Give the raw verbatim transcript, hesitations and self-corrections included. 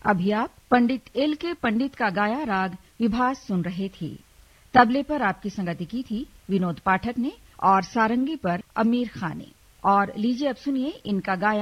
अभी आप पंडित एल के पंडित का गाया राग विभास सुन रहे थे। तबले पर आपकी संगति की थी विनोद पाठक ने और सारंगी पर अमीर खान ने। और लीजिए अब सुनिए इनका गाया